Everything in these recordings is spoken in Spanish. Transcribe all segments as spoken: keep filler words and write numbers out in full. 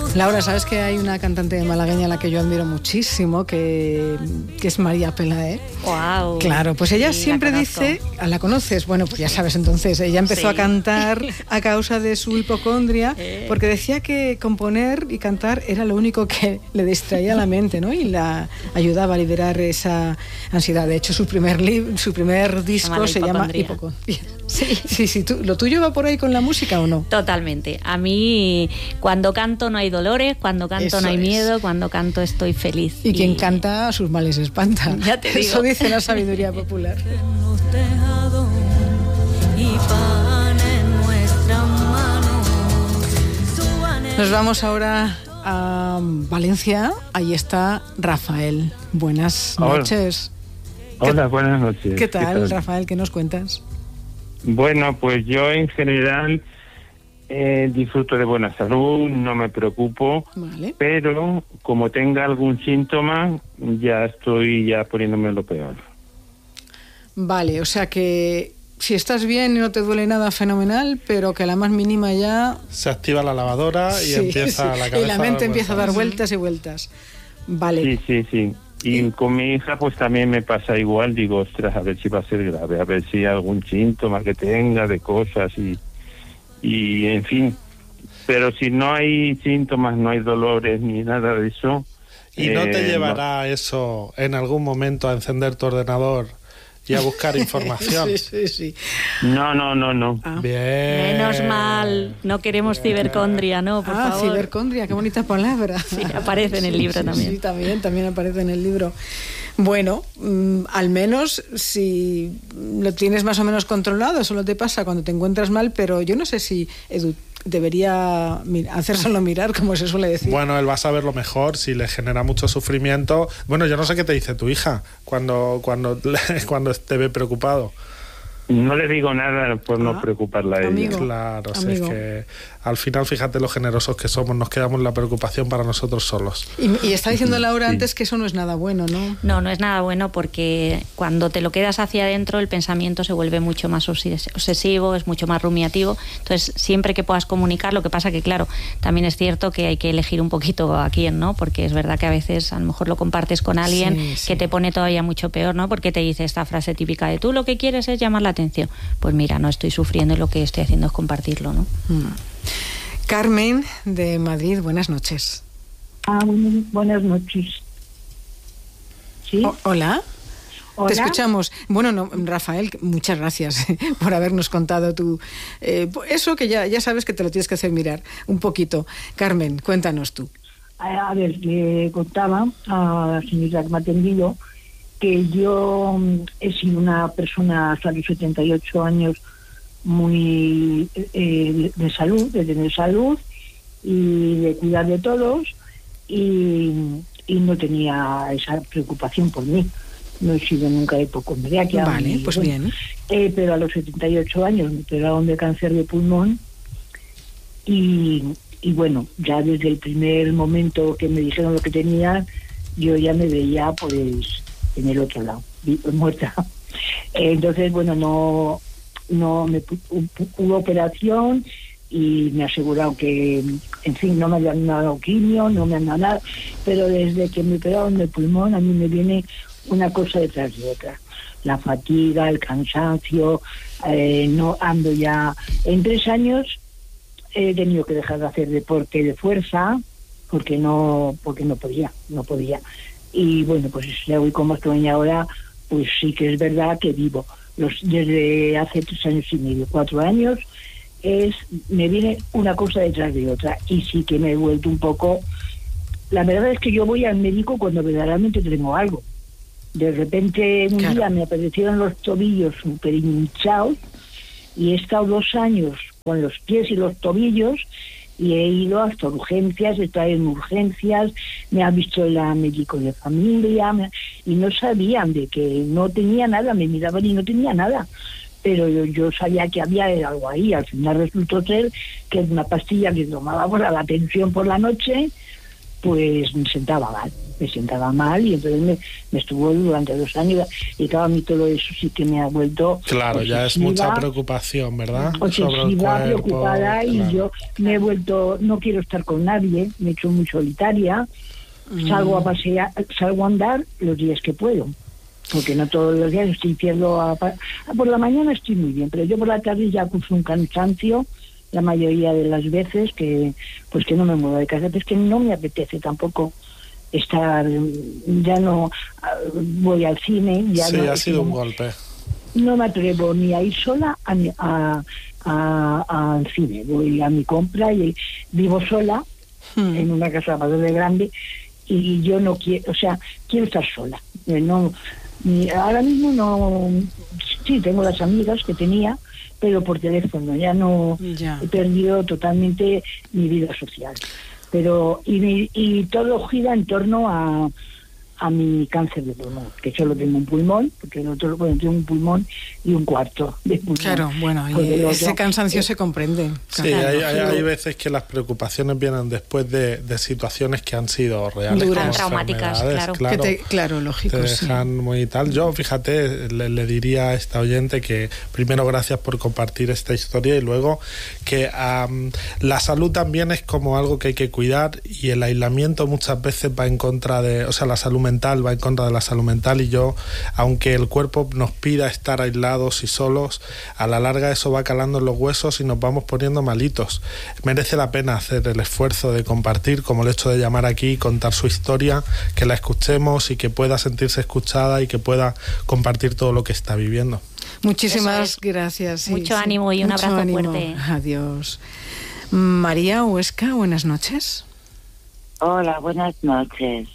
Laura, ¿sabes que hay una cantante malagueña a la que yo admiro muchísimo, que, que es María Pelae? Wow. Claro, pues ella sí, siempre la dice, ¿la conoces? Bueno, pues ya sabes, entonces, ella empezó sí. a cantar a causa de su hipocondria, eh. porque decía que componer y cantar era lo único que le distraía la mente, ¿no? Y la ayudaba a liberar esa ansiedad. De hecho, su primer, li- su primer disco se llama Hipocondria. Sí, sí, sí. ¿Tú, ¿Lo tuyo va por ahí con la música o no? Totalmente. A mí, cuando canto no hay dolores, cuando canto Eso no hay es. miedo, cuando canto estoy feliz. Y, y quien canta, sus males espanta. Ya te digo. Eso dice la sabiduría popular. Nos vamos ahora a Valencia. Ahí está Rafael. Buenas noches. Hola, Hola buenas noches. ¿Qué tal, ¿Qué tal, Rafael? ¿Qué nos cuentas? Bueno, pues yo en general eh, disfruto de buena salud, no me preocupo, vale. pero como tenga algún síntoma, ya estoy ya poniéndome lo peor. Vale, o sea que si estás bien y no te duele nada, fenomenal, pero que a la más mínima ya... Se activa la lavadora y sí, empieza sí. la cabeza... Y la mente a empieza a dar vueltas y vueltas. Vale. Sí, sí, sí. Y con mi hija pues también me pasa igual, digo, ostras, a ver si va a ser grave, a ver si hay algún síntoma que tenga de cosas y, y en fin. Pero si no hay síntomas, no hay dolores ni nada de eso... ¿Y eh, no te llevará no. eso en algún momento a encender tu ordenador y a buscar información? Sí, sí, sí. No, no, no, no. Ah. Bien. Menos mal, no queremos Bien. cibercondria, ¿no? Por ah, favor. cibercondria, qué bonita palabra. Sí, aparece en el libro sí, también. Sí, también, también aparece en el libro. Bueno, mmm, al menos si lo tienes más o menos controlado, solo te pasa cuando te encuentras mal, pero yo no sé si, Edu, debería hacérselo mirar, como se suele decir. Bueno, él va a saberlo mejor si le genera mucho sufrimiento. Bueno, yo no sé qué te dice tu hija cuando cuando cuando te ve preocupado. No le digo nada por ah, no preocuparla a ella. Amigo, claro, sí, amigo. es que al final, fíjate lo generosos que somos, nos quedamos la preocupación para nosotros solos. Y, y está diciendo Laura sí. antes que eso no es nada bueno, ¿no? No, no es nada bueno porque cuando te lo quedas hacia adentro el pensamiento se vuelve mucho más obsesivo, es mucho más rumiativo. Entonces, siempre que puedas comunicar, lo que pasa que, claro, también es cierto que hay que elegir un poquito a quién, ¿no? Porque es verdad que a veces a lo mejor lo compartes con alguien sí, sí. que te pone todavía mucho peor, ¿no? Porque te dice esta frase típica de tú lo que quieres es llamar la atención. Pues mira, no estoy sufriendo y lo que estoy haciendo es compartirlo, ¿no? Mm. Carmen, de Madrid, buenas noches. Ah, bueno, buenas noches. ¿Sí? O- hola. Hola. Te escuchamos. Bueno, no, Rafael, muchas gracias por habernos contado tu... Eh, eso que ya, ya sabes que te lo tienes que hacer mirar un poquito. Carmen, cuéntanos tú. A, a ver, le contaba a la señora que me ha atendido que yo he sido una persona hasta los setenta y ocho años muy eh, de salud, de tener salud y de cuidar de todos y, y no tenía esa preocupación por mí. No he sido nunca hipocondríaca. Vale, y, pues bueno, bien. Eh, pero a los setenta y ocho años me operaron de cáncer de pulmón y, y bueno, ya desde el primer momento que me dijeron lo que tenía, yo ya me veía pues en el otro lado, muerta. Entonces, bueno, no no me hubo operación y me aseguraron que, en fin, no me habían dado quimio, no me han dado nada, pero desde que me operaron del pulmón a mí me viene una cosa detrás de otra. La fatiga, el cansancio, eh, no ando ya... En tres años he tenido que dejar de hacer deporte de fuerza porque no porque no podía, no podía. Y bueno, pues ya hoy como estoy ahora, pues sí que es verdad que vivo. Los, desde hace tres años y medio, cuatro años, es me viene una cosa detrás de otra y sí que me he vuelto un poco... La verdad es que yo voy al médico cuando verdaderamente tengo algo. De repente un claro. día me aparecieron los tobillos súper hinchados y he estado dos años con los pies y los tobillos y he ido hasta urgencias, he estado en urgencias, me ha visto la médico de familia me, y no sabían de que no tenía nada, me miraban y no tenía nada, pero yo, yo sabía que había algo ahí. Al final resultó ser que una pastilla que tomaba para la tensión por la noche pues me sentaba mal. Me sentaba mal y entonces me, me estuvo durante dos años y claro, a mí todo eso sí que me ha vuelto claro, ya es mucha preocupación, ¿verdad? Obsesiva, preocupada, claro. Y yo me he vuelto, no quiero estar con nadie, me he hecho muy solitaria, mm. salgo a pasear, salgo a andar los días que puedo, porque no todos los días estoy pierdo a, a, por la mañana estoy muy bien, pero yo por la tarde ya acuso un cansancio la mayoría de las veces que pues que no me muevo de casa, pero es que no me apetece tampoco estar, ya no voy al cine, ya sí, no, ha sido un golpe. No me atrevo ni a ir sola a, a, a, al cine, voy a mi compra y vivo sola hmm. en una casa bastante grande y yo no quiero, o sea, quiero estar sola. No, ni, ahora mismo no, sí tengo las amigas que tenía, pero por teléfono, ya no, ya. He perdido totalmente mi vida social. Pero y, y todo gira en torno a, a mi cáncer de pulmón, que solo tengo un pulmón, porque el otro bueno, tengo un pulmón y un cuarto de pulmón. Claro, bueno, y ese otro, cansancio eh, se comprende. Sí, claro, hay, hay, hay veces que las preocupaciones vienen después de, de situaciones que han sido reales, duras, traumáticas, claro. Claro, que te, claro, lógico. Te dejan sí. muy tal. Yo, fíjate, le, le diría a esta oyente que primero gracias por compartir esta historia y luego que um, la salud también es como algo que hay que cuidar y el aislamiento muchas veces va en contra de, o sea, la salud mental va en contra de la salud mental y yo, aunque el cuerpo nos pida estar aislados y solos, a la larga eso va calando en los huesos y nos vamos poniendo malitos. Merece la pena hacer el esfuerzo de compartir, como el hecho de llamar aquí y contar su historia, que la escuchemos y que pueda sentirse escuchada y que pueda compartir todo lo que está viviendo. Muchísimas es. gracias. Sí, Mucho sí. ánimo y un Mucho abrazo ánimo. fuerte. Adiós. María Huesca, buenas noches. Hola, buenas noches.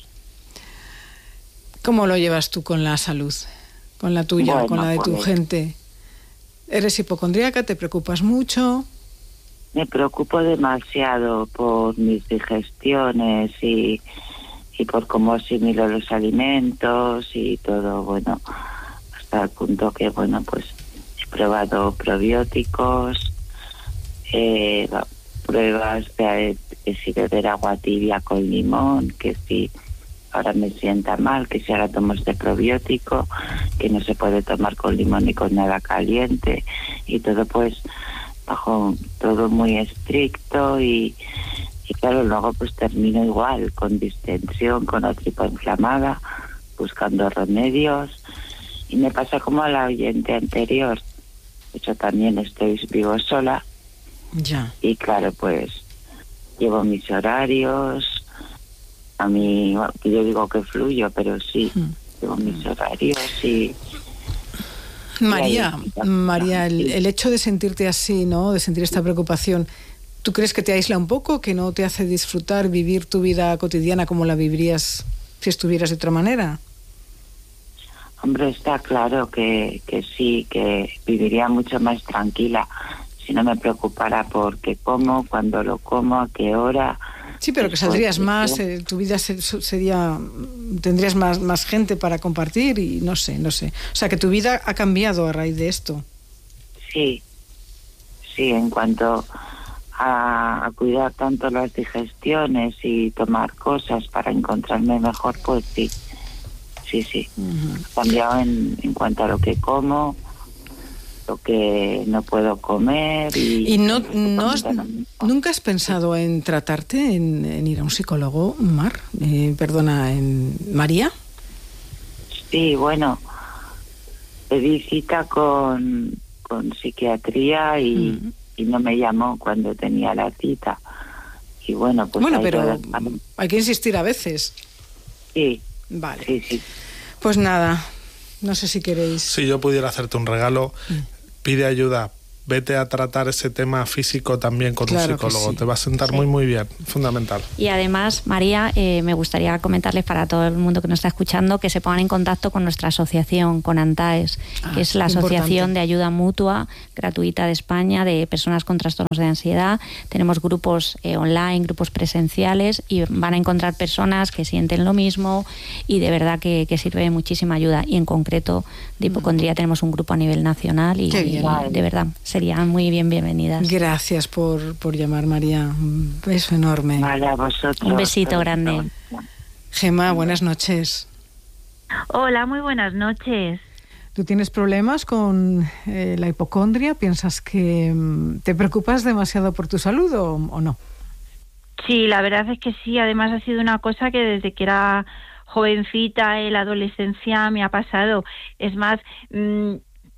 ¿Cómo lo llevas tú con la salud? Con la tuya, bueno, con la de tu pues, gente. ¿Eres hipocondríaca? ¿Te preocupas mucho? Me preocupo demasiado por mis digestiones y, y por cómo asimilo los alimentos y todo, bueno, hasta el punto que, bueno, pues he probado probióticos, eh, pruebas de, de si beber agua tibia con limón, que sí. Ahora me sienta mal, que si ahora tomo este probiótico, que no se puede tomar con limón ni con nada caliente, y todo pues bajo todo muy estricto y, y claro, luego pues termino igual, con distensión, con la tripa inflamada, buscando remedios, y me pasa como a la oyente anterior, yo también estoy vivo sola, ya. Y claro, pues llevo mis horarios. A mí, yo digo que fluyo, pero sí, tengo mis horarios y... María, y María, el, el hecho de sentirte así, ¿no? De sentir esta preocupación, ¿tú crees que te aísla un poco, que no te hace disfrutar, vivir tu vida cotidiana como la vivirías si estuvieras de otra manera? Hombre, está claro que, que sí, que viviría mucho más tranquila si no me preocupara por qué como, cuándo lo como, a qué hora... Sí, pero que saldrías más, eh, tu vida sería, tendrías más, más gente para compartir y no sé, no sé. O sea, que tu vida ha cambiado a raíz de esto. Sí, sí, en cuanto a, a cuidar tanto las digestiones y tomar cosas para encontrarme mejor, pues sí, sí, sí. Uh-huh. Ha cambiado en, en cuanto a lo que como, lo que no puedo comer y... ¿Y no, no has, nunca has pensado en tratarte, en, en ir a un psicólogo, Mar? Eh, perdona, en María. Sí, bueno, pedí cita con, con psiquiatría y, mm. y no me llamó cuando tenía la cita. Y bueno, pues... Bueno, pero hay que insistir a veces. Sí. Vale. Sí, sí. Pues nada, no sé si queréis... Si yo pudiera hacerte un regalo... Mm. Pide ayuda, vete a tratar ese tema físico también con claro un psicólogo, sí. Te va a sentar sí. muy muy bien, fundamental. Y además, María, eh, me gustaría comentarles para todo el mundo que nos está escuchando que se pongan en contacto con nuestra asociación, con ANTAES, ah, que es la Asociación importante. de Ayuda Mutua Gratuita de España de personas con trastornos de ansiedad. Tenemos grupos eh, online, grupos presenciales y van a encontrar personas que sienten lo mismo y de verdad que, que sirve muchísima ayuda. Y en concreto de hipocondría mm. tenemos un grupo a nivel nacional y, y de verdad serían muy bien bienvenidas. Gracias por, por llamar, María. Un beso enorme. Vale, a vosotros. Un besito grande. Gemma, buenas noches. Hola, muy buenas noches. ¿Tú tienes problemas con eh, la hipocondria? ¿Piensas que mm, te preocupas demasiado por tu salud o, o no? Sí, la verdad es que sí. Además ha sido una cosa que desde que era jovencita, en la adolescencia, me ha pasado. Es más, mmm,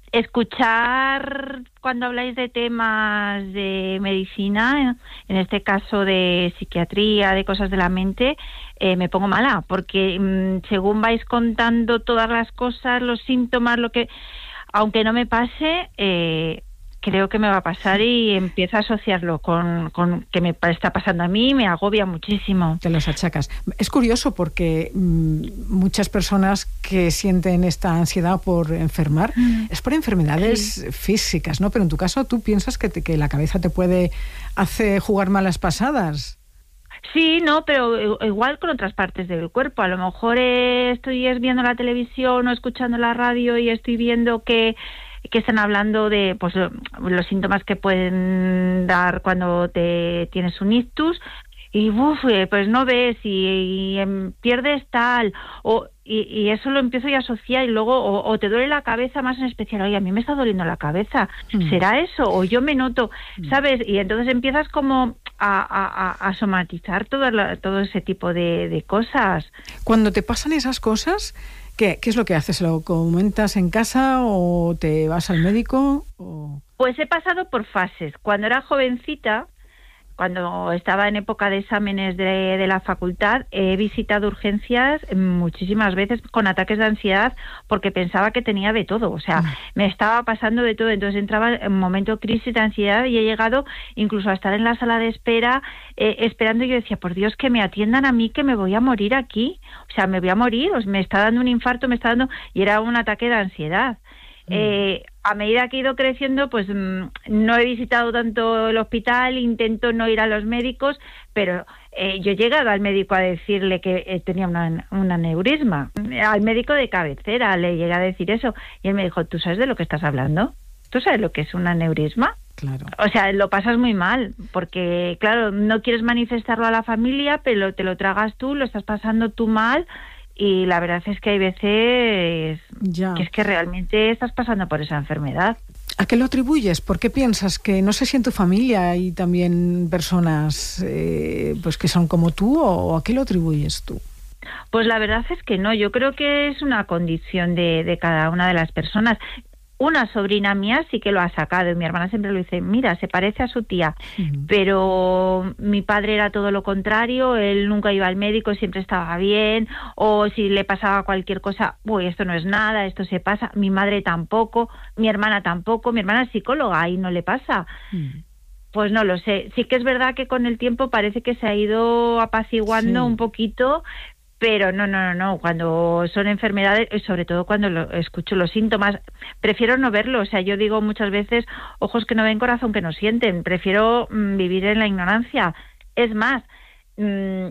escuchar cuando habláis de temas de medicina, en este caso de psiquiatría, de cosas de la mente, eh, me pongo mala, porque mmm, según vais contando todas las cosas, los síntomas, lo que, aunque no me pase, eh, creo que me va a pasar y empiezo a asociarlo con, con que me está pasando a mí, me agobia muchísimo. Te los achacas. Es curioso porque mmm, muchas personas que sienten esta ansiedad por enfermar mm. es por enfermedades sí. físicas, ¿no? Pero en tu caso, ¿tú piensas que, te, que la cabeza te puede hacer jugar malas pasadas? Sí, no, pero igual con otras partes del cuerpo. A lo mejor eh, estoy viendo la televisión o escuchando la radio y estoy viendo que que están hablando de pues los síntomas que pueden dar cuando te tienes un ictus y uf, pues no ves y, y pierdes tal o y, y eso lo empiezo ya a asociar y luego o, o te duele la cabeza más en especial, oye, a mí me está doliendo la cabeza, mm. ¿será eso? O yo me noto, mm. ¿sabes? Y entonces empiezas como a, a, a somatizar todo, la, todo ese tipo de, de cosas. Cuando te pasan esas cosas, ¿Qué, ¿Qué es lo que haces? ¿Lo comentas en casa o te vas al médico? O... Pues he pasado por fases. Cuando era jovencita, cuando estaba en época de exámenes de, de la facultad, he visitado urgencias muchísimas veces con ataques de ansiedad porque pensaba que tenía de todo. O sea, mm. me estaba pasando de todo. Entonces entraba en un momento de crisis de ansiedad y he llegado incluso a estar en la sala de espera eh, esperando. Y yo decía, por Dios, que me atiendan a mí, que me voy a morir aquí. O sea, me voy a morir, o me está dando un infarto, me está dando... Y era un ataque de ansiedad. Mm. Eh, a medida que he ido creciendo, pues mmm, no he visitado tanto el hospital, intento no ir a los médicos, pero eh, yo he llegado al médico a decirle que eh, tenía una, un aneurisma. Al médico de cabecera le llegué a decir eso y él me dijo, ¿tú sabes de lo que estás hablando? ¿Tú sabes lo que es un aneurisma? Claro. O sea, lo pasas muy mal, porque claro, no quieres manifestarlo a la familia, pero te lo tragas tú, lo estás pasando tú mal. Y la verdad es que hay veces ya. que es que realmente estás pasando por esa enfermedad. ¿A qué lo atribuyes? ¿Por qué piensas que, no sé si en tu familia hay también personas eh, pues que son como tú o a qué lo atribuyes tú? Pues la verdad es que no, yo creo que es una condición de, de cada una de las personas. Una sobrina mía sí que lo ha sacado y mi hermana siempre lo dice, mira, se parece a su tía, uh-huh. pero mi padre era todo lo contrario, él nunca iba al médico, siempre estaba bien, o si le pasaba cualquier cosa, uy, esto no es nada, esto se pasa, mi madre tampoco, mi hermana tampoco, mi hermana es psicóloga y no le pasa. Uh-huh. Pues no lo sé, sí que es verdad que con el tiempo parece que se ha ido apaciguando sí. un poquito. Pero no, no, no, no, cuando son enfermedades, sobre todo cuando lo, escucho los síntomas, prefiero no verlo. O sea, yo digo muchas veces, ojos que no ven, corazón que no sienten. Prefiero mmm, vivir en la ignorancia. Es más, mmm,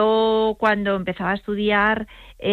yo cuando empezaba a estudiar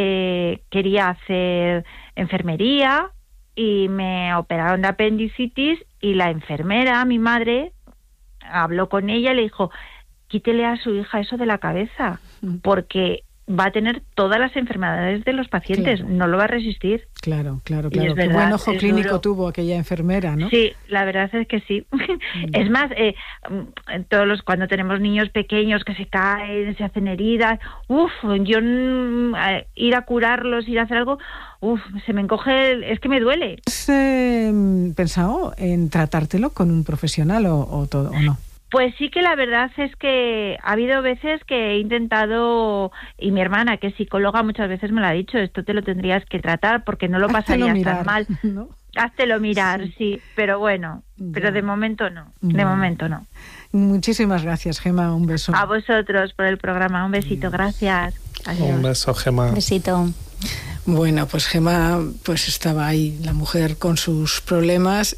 eh, quería hacer enfermería y me operaron de apendicitis y la enfermera, mi madre, habló con ella y le dijo, quítele a su hija eso de la cabeza, porque va a tener todas las enfermedades de los pacientes, claro. no lo va a resistir. Claro, claro, claro. Qué buen ojo clínico duro. Tuvo aquella enfermera, ¿no? Sí, la verdad es que sí. Mm. Es más, eh, todos los cuando tenemos niños pequeños que se caen, se hacen heridas, uff, yo eh, ir a curarlos, ir a hacer algo, uff, se me encoge, es que me duele. ¿Has eh, pensado en tratártelo con un profesional o, o, todo, o no? Pues sí que la verdad es que ha habido veces que he intentado, y mi hermana, que es psicóloga, muchas veces me lo ha dicho, esto te lo tendrías que tratar porque no lo pasarías mirar, tan mal. ¿No? Háztelo mirar, sí, sí pero bueno, ya. pero de momento no, de ya. momento no. Muchísimas gracias, Gemma, un beso. A vosotros por el programa, un besito, Adiós. Gracias. Adiós. Un beso, Gemma. Un besito. Bueno, pues Gemma pues estaba ahí, la mujer con sus problemas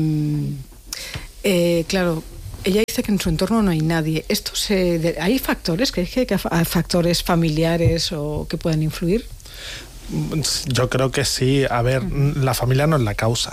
y, eh, claro, ella dice que en su entorno no hay nadie. ¿Esto se, ¿Hay factores? ¿Crees que hay factores familiares o que pueden influir? Yo creo que sí. A ver, uh-huh. la familia no es la causa.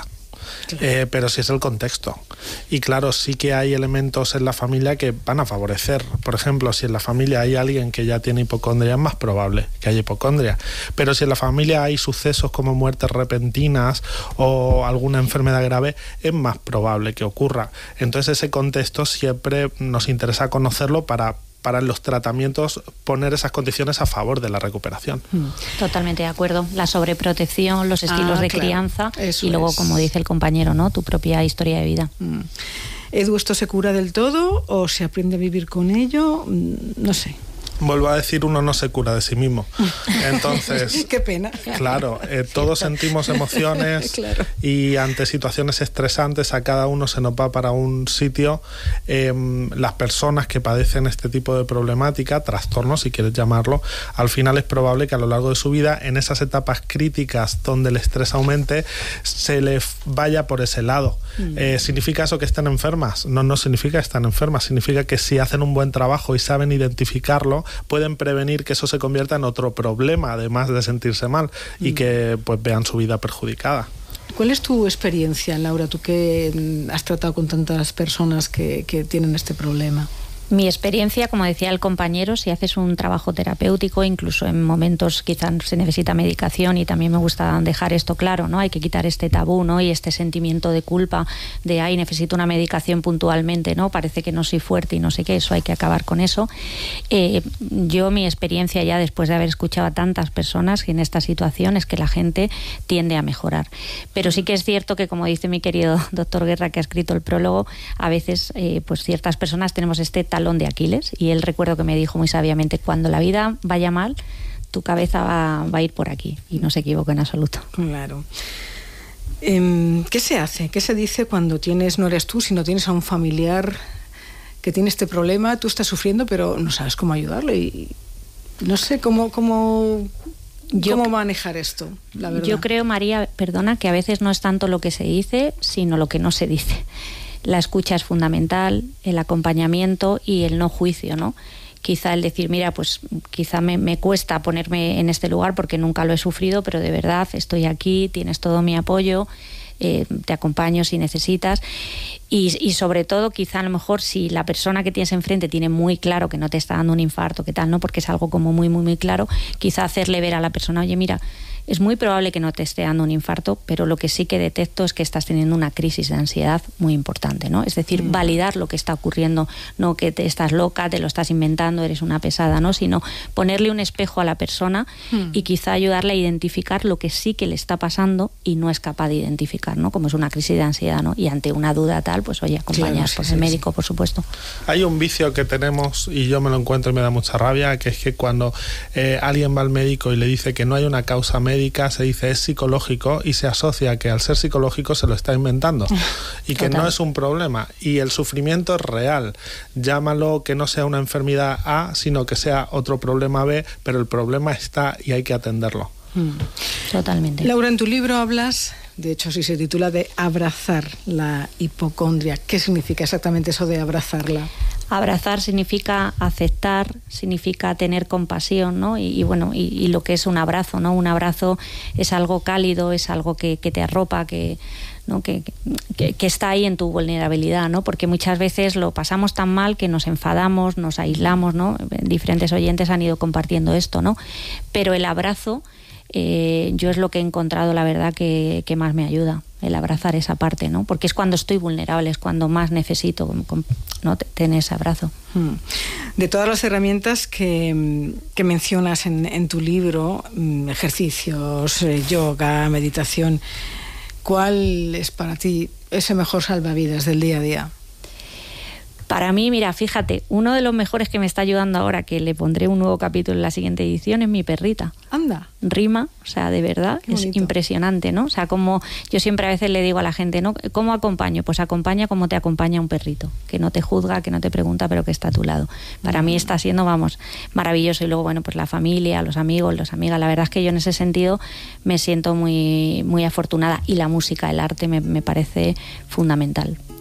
claro. eh, pero sí es el contexto. Y claro, sí que hay elementos en la familia que van a favorecer. Por ejemplo, si en la familia hay alguien que ya tiene hipocondria, es más probable que haya hipocondria. Pero si en la familia hay sucesos como muertes repentinas o alguna enfermedad grave, es más probable que ocurra. Entonces ese contexto siempre nos interesa conocerlo para para en los tratamientos poner esas condiciones a favor de la recuperación. Totalmente de acuerdo. La sobreprotección, los estilos ah, de claro. crianza Eso y luego, es. como dice el compañero, ¿no? Tu propia historia de vida. Mm. Edu, ¿esto se cura del todo o se aprende a vivir con ello? No sé. Vuelvo a decir, uno no se cura de sí mismo. Entonces, qué pena. Claro, eh, todos sentimos emociones claro. y ante situaciones estresantes a cada uno se nos va para un sitio. Eh, las personas que padecen este tipo de problemática, trastorno si quieres llamarlo, al final es probable que a lo largo de su vida, en esas etapas críticas donde el estrés aumente, se les vaya por ese lado. Mm. Eh, ¿Significa eso que estén enfermas? No, no significa que estén enfermas, significa que si hacen un buen trabajo y saben identificarlo, pueden prevenir que eso se convierta en otro problema, además de sentirse mal, y que pues vean su vida perjudicada. ¿Cuál es tu experiencia, Laura? Tú que has tratado con tantas personas que, que tienen este problema. Mi experiencia, como decía el compañero, si haces un trabajo terapéutico, incluso en momentos quizás se necesita medicación, y también me gusta dejar esto claro, ¿no? Hay que quitar este tabú, ¿no? Y este sentimiento de culpa de, ay, necesito una medicación puntualmente, ¿no? Parece que no soy fuerte y no sé qué, eso hay que acabar con eso. Eh, yo, mi experiencia ya después de haber escuchado a tantas personas en esta situación es que la gente tiende a mejorar. Pero sí que es cierto que, como dice mi querido doctor Guerra, que ha escrito el prólogo, a veces eh, pues ciertas personas tenemos este talón de Aquiles, y él, recuerdo que me dijo muy sabiamente, cuando la vida vaya mal, tu cabeza va, va a ir por aquí, y no se equivoca en absoluto. Claro. Eh, ¿Qué se hace? ¿Qué se dice cuando tienes, no eres tú, sino tienes a un familiar que tiene este problema, tú estás sufriendo, pero no sabes cómo ayudarle y no sé cómo, cómo, yo, cómo manejar esto, la verdad? Yo creo, María, perdona, que a veces no es tanto lo que se dice, sino lo que no se dice. La escucha es fundamental, el acompañamiento y el no juicio, ¿no? Quizá el decir, mira, pues quizá me, me cuesta ponerme en este lugar porque nunca lo he sufrido, pero de verdad estoy aquí, tienes todo mi apoyo, eh, te acompaño si necesitas. Y, y sobre todo, quizá a lo mejor si la persona que tienes enfrente tiene muy claro que no te está dando un infarto, que tal, ¿no? Porque es algo como muy, muy, muy claro, quizá hacerle ver a la persona, oye, mira, es muy probable que no te esté dando un infarto, pero lo que sí que detecto es que estás teniendo una crisis de ansiedad muy importante, ¿no? Es decir, mm. validar lo que está ocurriendo, no que te estás loca, te lo estás inventando, eres una pesada, ¿no? Sino ponerle un espejo a la persona mm. y quizá ayudarle a identificar lo que sí que le está pasando y no es capaz de identificar, ¿no? Como es una crisis de ansiedad, ¿no? Y ante una duda tal, pues oye, acompañar claro, sí, por sí, el médico, sí. por supuesto. Hay un vicio que tenemos, y yo me lo encuentro y me da mucha rabia, que es que cuando eh, alguien va al médico y le dice que no hay una causa médica, se dice es psicológico, y se asocia que al ser psicológico se lo está inventando y que Total. No es un problema, y el sufrimiento es real. Llámalo que no sea una enfermedad A, sino que sea otro problema B, pero el problema está y hay que atenderlo. Totalmente. Laura, en tu libro hablas, de hecho así se titula, de abrazar la hipocondria. ¿Qué significa exactamente eso de abrazarla? Abrazar significa aceptar, significa tener compasión, ¿no? Y, y bueno, y, y lo que es un abrazo, ¿no? Un abrazo es algo cálido, es algo que, que te arropa, que, ¿no? que, que, que está ahí en tu vulnerabilidad, ¿no? Porque muchas veces lo pasamos tan mal que nos enfadamos, nos aislamos, ¿no? Diferentes oyentes han ido compartiendo esto, ¿no? Pero el abrazo, eh, yo es lo que he encontrado, la verdad, que, que más me ayuda, el abrazar esa parte, ¿no? Porque es cuando estoy vulnerable, es cuando más necesito, ¿no? tener ese abrazo. De todas las herramientas que, que mencionas en, en tu libro, ejercicios, yoga, meditación, ¿cuál es para ti ese mejor salvavidas del día a día? Para mí, mira, fíjate, uno de los mejores que me está ayudando ahora, que le pondré un nuevo capítulo en la siguiente edición, es mi perrita. Anda. Rima, o sea, de verdad, es impresionante, ¿no? O sea, como yo siempre a veces le digo a la gente, ¿no? ¿Cómo acompaño? Pues acompaña como te acompaña un perrito, que no te juzga, que no te pregunta, pero que está a tu lado. Para mm. mí está siendo, vamos, maravilloso. Y luego, bueno, pues la familia, los amigos, las amigas, la verdad es que yo en ese sentido me siento muy, muy afortunada. Y la música, el arte me, me parece fundamental.